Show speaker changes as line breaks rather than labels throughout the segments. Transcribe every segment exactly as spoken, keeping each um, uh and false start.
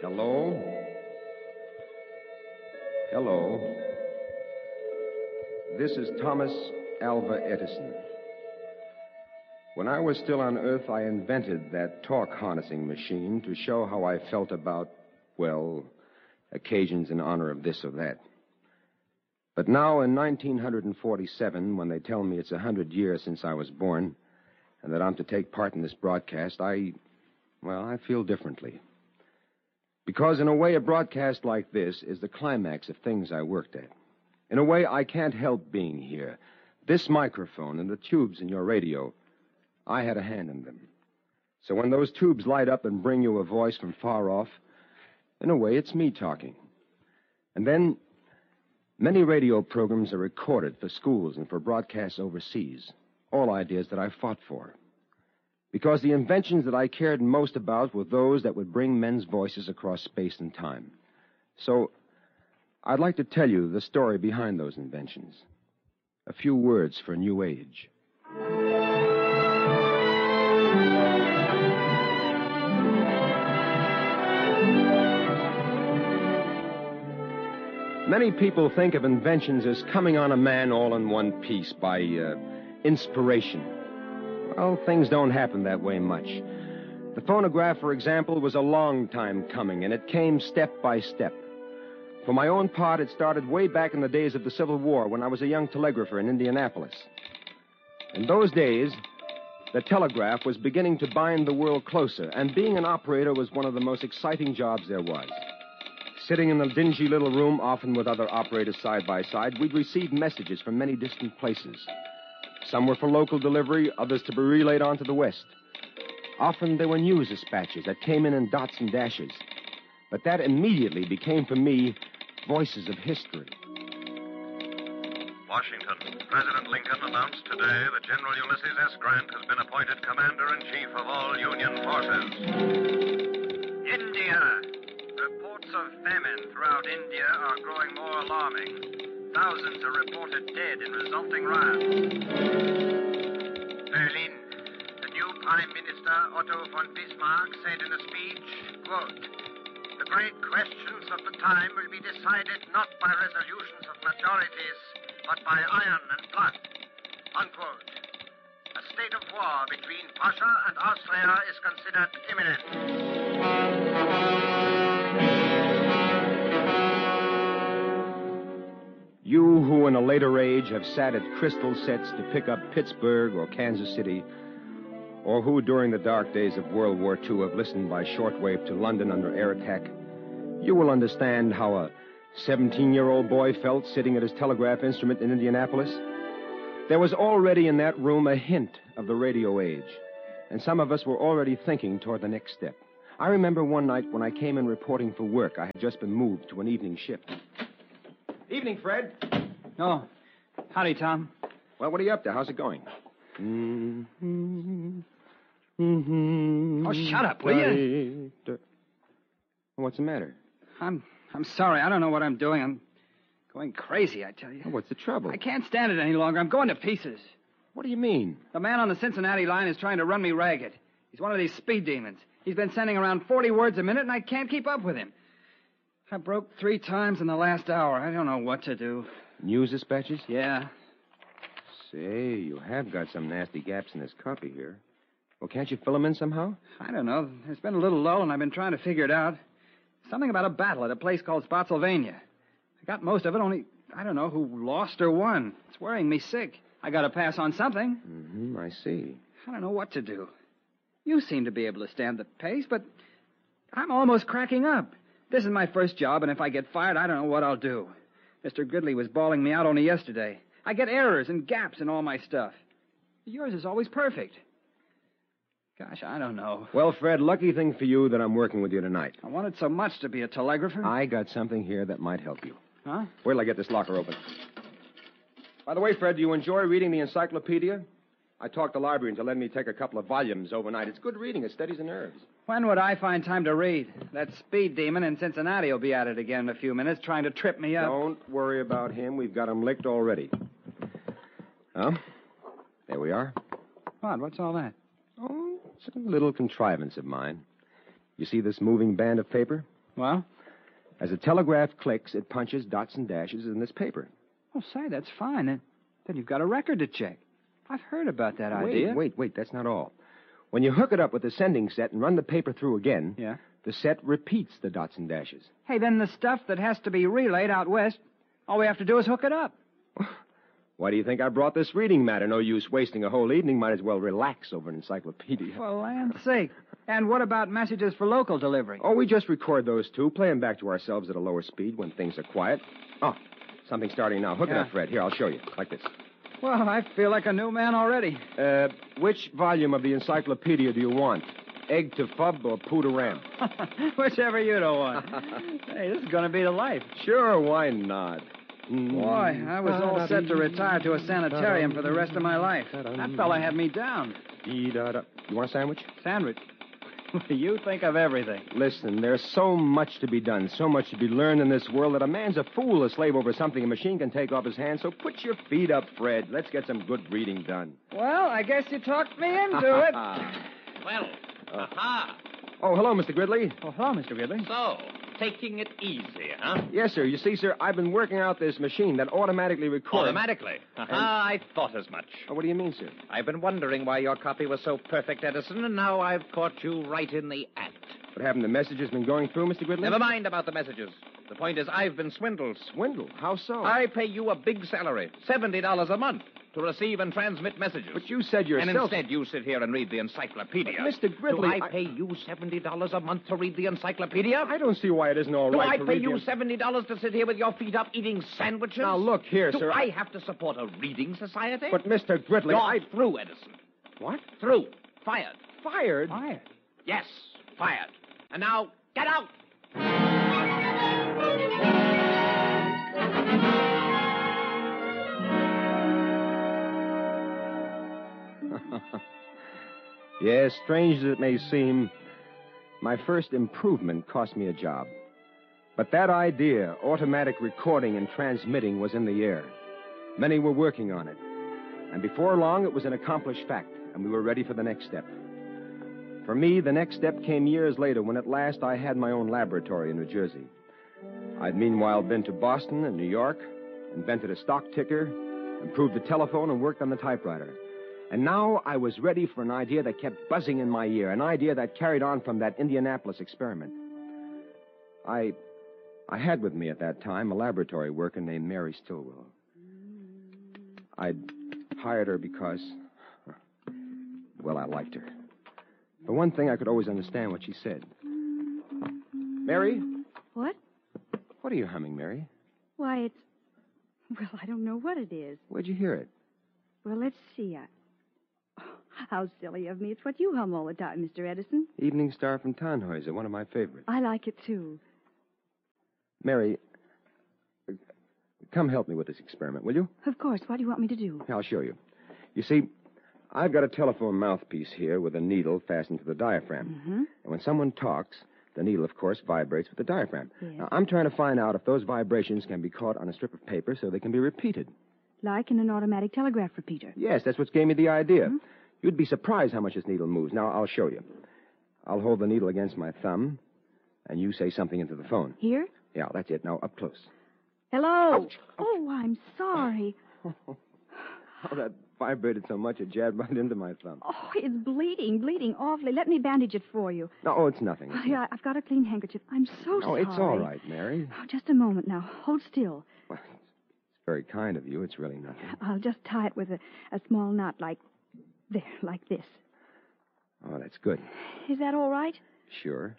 Hello? Hello. This is Thomas Alva Edison. When I was still on Earth, I invented that talk harnessing machine to show how I felt about, well, occasions in honor of this or that. But now, in nineteen forty-seven, when they tell me it's a hundred years since I was born, and that I'm to take part in this broadcast, I, well, I feel differently. Because in a way, a broadcast like this is the climax of things I worked at. In a way, I can't help being here. This microphone and the tubes in your radio, I had a hand in them. So when those tubes light up and bring you a voice from far off, in a way, it's me talking. And then, many radio programs are recorded for schools and for broadcasts overseas. All ideas that I fought for. Because the inventions that I cared most about were those that would bring men's voices across space and time. So, I'd like to tell you the story behind those inventions. A few words for a new age. Many people think of inventions as coming on a man all in one piece by uh, inspiration. Well, things don't happen that way much. The phonograph, for example, was a long time coming, and it came step by step. For my own part, it started way back in the days of the Civil War when I was a young telegrapher in Indianapolis. In those days, the telegraph was beginning to bind the world closer, and being an operator was one of the most exciting jobs there was. Sitting in a dingy little room, often with other operators side by side, we'd receive messages from many distant places. Some were for local delivery, others to be relayed on to the West. Often there were news dispatches that came in in dots and dashes. But that immediately became for me voices of history.
Washington. President Lincoln announced today that General Ulysses S. Grant has been appointed Commander-in-Chief of all Union forces.
India. Reports of famine throughout India are growing more alarming. Thousands are reported dead in resulting riots. Berlin. The new Prime Minister, Otto von Bismarck, said in a speech, quote, "The great questions of the time will be decided not by resolutions of majorities, but by iron and blood." Unquote. A state of war between Prussia and Austria is considered imminent.
You who in a later age have sat at crystal sets to pick up Pittsburgh or Kansas City, or who during the dark days of World War Two have listened by shortwave to London under air attack, you will understand how a seventeen-year-old boy felt sitting at his telegraph instrument in Indianapolis. There was already in that room a hint of the radio age, and some of us were already thinking toward the next step. I remember one night when I came in reporting for work. I had just been moved to an evening shift. Evening, Fred.
Oh. Howdy, Tom.
Well, what are you up to? How's it going? Mm-hmm. Mm-hmm.
Oh, shut up, will you?
What's the matter?
I'm I'm sorry. I don't know what I'm doing. I'm going crazy, I tell you.
Oh, what's the trouble?
I can't stand it any longer. I'm going to pieces.
What do you mean?
The man on the Cincinnati line is trying to run me ragged. He's one of these speed demons. He's been sending around forty words a minute, and I can't keep up with him. I broke three times in the last hour. I don't know what to do.
News dispatches?
Yeah.
Say, you have got some nasty gaps in this copy here. Well, can't you fill them in somehow?
I don't know. There's been a little lull, and I've been trying to figure it out. Something about a battle at a place called Spotsylvania. I got most of it, only I don't know who lost or won. It's worrying me sick. I got to pass on something.
Mm-hmm, I see.
I don't know what to do. You seem to be able to stand the pace, but I'm almost cracking up. This is my first job, and if I get fired, I don't know what I'll do. Mister Goodley was bawling me out only yesterday. I get errors and gaps in all my stuff. Yours is always perfect. Gosh, I don't know.
Well, Fred, lucky thing for you that I'm working with you tonight.
I wanted so much to be a telegrapher.
I got something here that might help you.
Huh?
Wait till I get this locker open. By the way, Fred, do you enjoy reading the encyclopedia? I talked to librarians to let me take a couple of volumes overnight. It's good reading. It steadies the nerves.
When would I find time to read? That speed demon in Cincinnati will be at it again in a few minutes, trying to trip me up.
Don't worry about him. We've got him licked already. Huh? There we are.
What? What's all that?
Oh, it's a little contrivance of mine. You see this moving band of paper?
Well?
As a telegraph clicks, it punches dots and dashes in this paper.
Oh, say, that's fine. Then, then you've got a record to check. I've heard about that idea.
Wait, wait, wait. That's not all. When you hook it up with the sending set and run the paper through again,
Yeah?
the set repeats the dots and dashes.
Hey, then the stuff that has to be relayed out west, all we have to do is hook it up.
Why do you think I brought this reading matter? No use wasting a whole evening. Might as well relax over an encyclopedia.
For land's sake. And what about messages for local delivery?
Oh, we just record those two, play them back to ourselves at a lower speed when things are quiet. Oh, something's starting now. Hook
Yeah.
it up, Fred. Here, I'll show you. Like this.
Well, I feel like a new man already.
Uh, which volume of the encyclopedia do you want? Egg to Fub or Pooh to Ram?
Whichever you don't want. Hey, this is going to be the life.
Sure, why not?
Boy, I was all set to retire to a sanitarium for the rest of my life. That fella had me down.
Dee-da-da. You want a sandwich?
Sandwich. You think of everything.
Listen, there's so much to be done, so much to be learned in this world that a man's a fool to slave over something a machine can take off his hands. So put your feet up, Fred. Let's get some good reading done.
Well, I guess you talked me into it.
Well, aha.
Oh, hello, Mister Gridley.
Oh, hello, Mister Ridley.
So, taking it easy, huh?
Yes, sir. You see, sir, I've been working out this machine that automatically records.
Automatically. Aha, I thought as much.
Oh, what do you mean, sir?
I've been wondering why your copy was so perfect, Edison, and now I've caught you right in the act.
What happened? The message has been going through, Mister Gridley?
Never mind about the messages. The point is, I've been swindled.
Swindle? How so?
I pay you a big salary, seventy dollars a month, to receive and transmit messages.
But you said yourself...
And instead, you sit here and read the encyclopedia.
But Mister Gridley,
Do I,
I-
pay you seventy dollars a month to read the encyclopedia?
I don't see why it isn't all
Do
right
I
to
pay
read
you
the-
seventy dollars to sit here with your feet up eating sandwiches?
Now, look here,
Do
sir.
I have to support a reading society?
But, Mister Gridley,
You're
I...
through, Edison.
What?
Through. Fired.
Fired?
Fired.
Yes, fired. And now, get out!
Yes, strange as it may seem, my first improvement cost me a job. But that idea, automatic recording and transmitting, was in the air. Many were working on it. And before long, it was an accomplished fact, and we were ready for the next step. For me, the next step came years later when at last I had my own laboratory in New Jersey. I'd meanwhile been to Boston and New York, invented a stock ticker, improved the telephone, and worked on the typewriter. And now I was ready for an idea that kept buzzing in my ear, an idea that carried on from that Indianapolis experiment. I I had with me at that time a laboratory worker named Mary Stillwell. I'd hired her because, well, I liked her. For one thing, I could always understand what she said. Mary?
What?
What are you humming, Mary?
Why, it's... Well, I don't know what it is.
Where'd you hear it?
Well, let's see. I... Oh, how silly of me. It's what you hum all the time, Mister Edison.
Evening Star from Tannhäuser, one of my favorites.
I like it, too.
Mary, come help me with this experiment, will you?
Of course. What do you want me to do?
I'll show you. You see, I've got a telephone mouthpiece here with a needle fastened to the diaphragm.
Mm-hmm.
And when someone talks, the needle, of course, vibrates with the diaphragm.
Yes.
Now, I'm trying to find out if those vibrations can be caught on a strip of paper so they can be repeated.
Like in an automatic telegraph repeater.
Yes, that's what gave me the idea.
Mm-hmm.
You'd be surprised how much this needle moves. Now, I'll show you. I'll hold the needle against my thumb, and you say something into the phone.
Here?
Yeah, that's it. Now, up close.
Hello.
Ouch.
Oh, I'm sorry.
Oh, that vibrated so much it jabbed right into my thumb.
Oh, it's bleeding, bleeding awfully. Let me bandage it for you.
No, oh, it's nothing.
Oh, yeah, I've got a clean handkerchief. I'm so
No,
sorry.
it's all right, Mary.
Oh, just a moment now. Hold still.
Well, it's very kind of you. It's really nothing.
I'll just tie it with a, a small knot like there, like this.
Oh, that's good.
Is that all right?
Sure.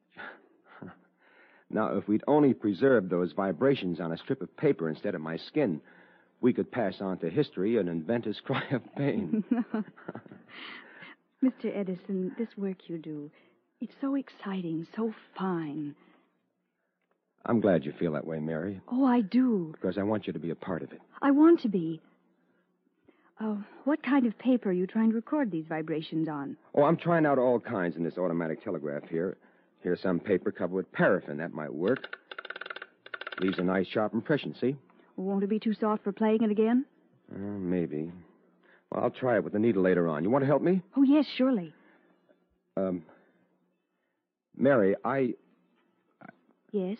Now, if we'd only preserved those vibrations on a strip of paper instead of my skin, we could pass on to history an inventor's cry of pain.
Mister Edison, this work you do, it's so exciting, so fine.
I'm glad you feel that way, Mary,
Oh, I do.
because I want you to be a part of it.
I want to be. Oh, what kind of paper are you trying to record these vibrations on?
Oh, I'm trying out all kinds in this automatic telegraph here. Here's some paper covered with paraffin. That might work. Leaves a nice, sharp impression, see?
Won't it be too soft for playing it again?
Uh, maybe. Well, I'll try it with the needle later on. You want to help me?
Oh, yes, surely.
Um, Mary, I...
Yes?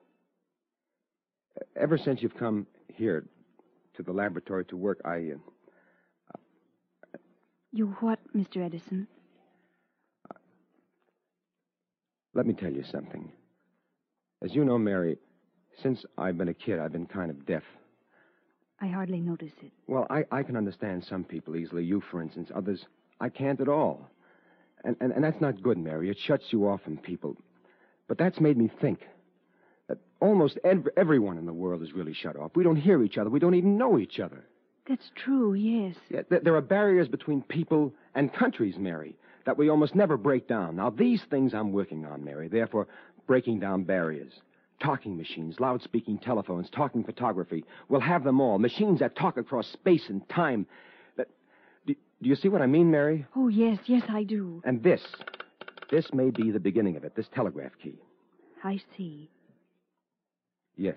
Ever since you've come here to the laboratory to work, I. Uh,
You what, Mister Edison?
let me tell you something. As you know, Mary, since I've been a kid, I've been kind of deaf.
I hardly notice it.
Well, I, I can understand some people easily. You, for instance. Others, I can't at all. And, and, and that's not good, Mary. It shuts you off from people. But that's made me think that almost ev- everyone in the world is really shut off. We don't hear each other. We don't even know each other.
That's true, yes.
Yeah, th- there are barriers between people and countries, Mary, that we almost never break down. Now, these things I'm working on, Mary, therefore breaking down barriers. Talking machines, loud-speaking telephones, talking photography. We'll have them all. Machines that talk across space and time. That, do, do you see what I mean, Mary?
Oh, yes, yes, I do.
And this, this may be the beginning of it, this telegraph key.
I see.
Yes.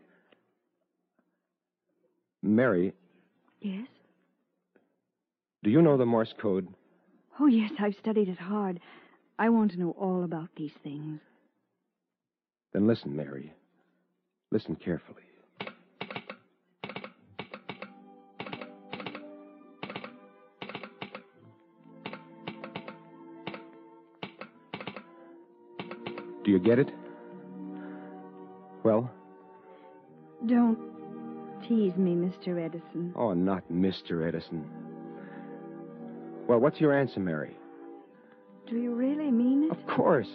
Mary,
Yes?
do you know the Morse code?
Oh, yes, I've studied it hard. I want to know all about these things.
Then listen, Mary. Listen carefully. Do you get it? Well?
Don't tease me, Mister Edison.
Oh, not Mister Edison. Well, what's your answer, Mary?
Do you really mean it?
Of course.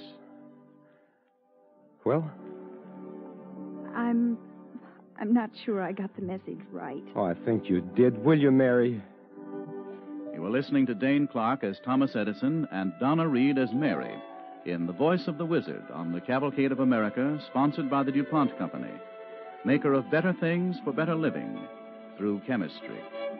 Well?
I'm... I'm not sure I got the message right.
Oh, I think you did. Will you, Mary?
You were listening to Dane Clark as Thomas Edison and Donna Reed as Mary in The Voice of the Wizard on the Cavalcade of America, sponsored by the DuPont Company, maker of better things for better living through chemistry.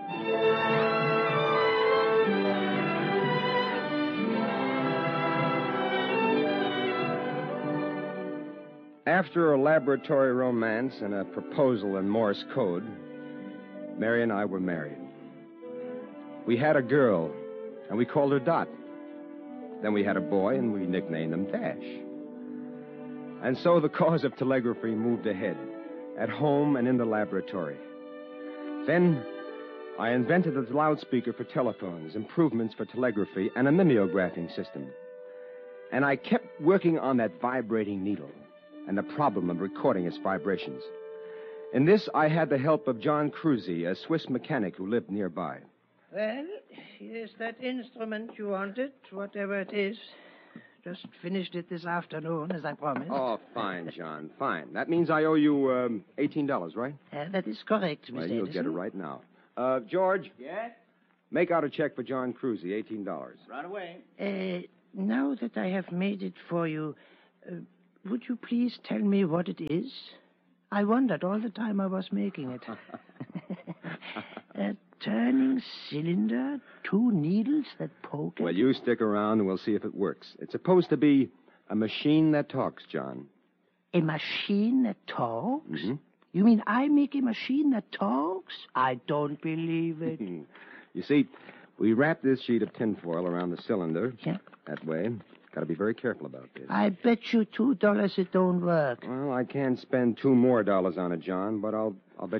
After a laboratory romance and a proposal in Morse code, Mary and I were married. We had a girl, and we called her Dot. Then we had a boy, and we nicknamed him Dash. And so the cause of telegraphy moved ahead, at home and in the laboratory. Then I invented a loudspeaker for telephones, improvements for telegraphy, and a mimeographing system. And I kept working on that vibrating needle and the problem of recording its vibrations. In this, I had the help of John Cruzy, a Swiss mechanic who lived nearby.
Well, here's that instrument you wanted, whatever it is. Just finished it this afternoon, as I promised.
Oh, fine, John, fine. That means I owe you um, eighteen dollars, right?
Uh, that is correct, Mister
Well, you'll
Edison.
get it right now. Uh, George?
Yes?
Make out a check for John Cruzy, eighteen dollars.
Right away.
Uh, now that I have made it for you, uh, would you please tell me what it is? I wondered all the time I was making it. A turning cylinder, two needles that poke at
Well, you stick around and we'll see if it works. It's supposed to be a machine that talks, John.
A machine that talks?
Mhm.
You mean I make a machine that talks? I don't believe it.
You see, we wrap this sheet of tinfoil around the cylinder.
Yeah.
That way. Got to be very careful about this.
I bet you two dollars it don't work.
Well, I can't spend two more dollars on it, John, but I'll